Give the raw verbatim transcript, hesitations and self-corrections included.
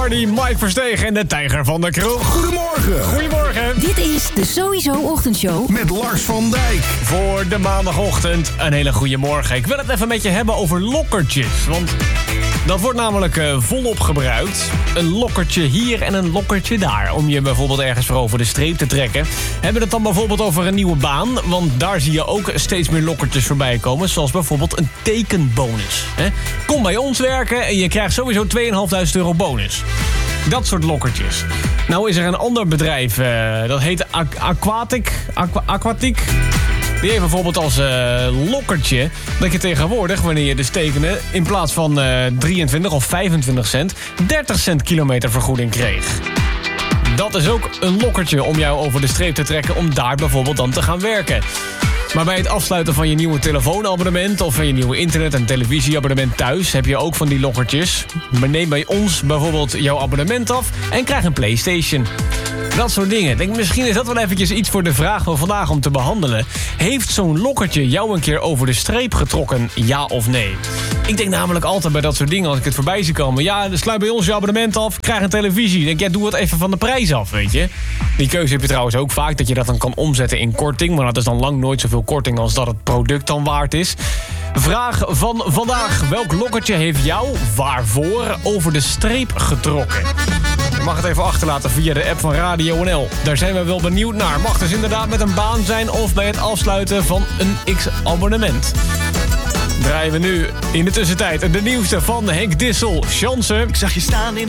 Die Mike Verstegen en de Tijger van de Kroeg. Goedemorgen. Goedemorgen. Dit is de Sowieso Ochtendshow Met Lars van Dijk. Voor de maandagochtend een hele goede morgen. Ik wil het even met je hebben over lokkertjes. Want dat wordt namelijk uh, volop gebruikt. Een lokkertje hier en een lokkertje daar. Om je bijvoorbeeld ergens voor over de streep te trekken. Hebben we het dan bijvoorbeeld over een nieuwe baan? Want daar zie je ook steeds meer lokkertjes voorbij komen. Zoals bijvoorbeeld een tekenbonus. Hè? Kom bij ons werken en je krijgt sowieso tweeduizend vijfhonderd euro bonus. Dat soort lokkertjes. Nou is er een ander bedrijf, uh, dat heet Aqu- Aquatic. Aqu- Aquatic. Die heeft bijvoorbeeld als uh, lokkertje dat je tegenwoordig, wanneer je dus tekenen, in plaats van uh, drieëntwintig of vijfentwintig cent, dertig cent kilometervergoeding kreeg. Dat is ook een lokkertje om jou over de streep te trekken om daar bijvoorbeeld dan te gaan werken. Maar bij het afsluiten van je nieuwe telefoonabonnement of van je nieuwe internet- en televisieabonnement thuis heb je ook van die lokkertjes. Maar neem bij ons bijvoorbeeld jouw abonnement af en krijg een PlayStation. Dat soort dingen. Ik denk, misschien is dat wel eventjes iets voor de vraag van vandaag om te behandelen. Heeft zo'n lokkertje jou een keer over de streep getrokken, ja of nee? Ik denk namelijk altijd bij dat soort dingen, als ik het voorbij zie komen, ja, dan sluit bij ons je abonnement af, krijg een televisie. Ik denk, ja, doe het even van de prijs af, weet je. Die keuze heb je trouwens ook vaak, dat je dat dan kan omzetten in korting. Maar dat is dan lang nooit zoveel korting als dat het product dan waard is. Vraag van vandaag. Welk lokkertje heeft jou, waarvoor, over de streep getrokken? Je mag het even achterlaten via de app van Radio N L. Daar zijn we wel benieuwd naar. Mag dus inderdaad met een baan zijn of bij het afsluiten van een X-abonnement. Draaien we nu in de tussentijd de nieuwste van Henk Dissel. Chansen. Ik zag je staan in de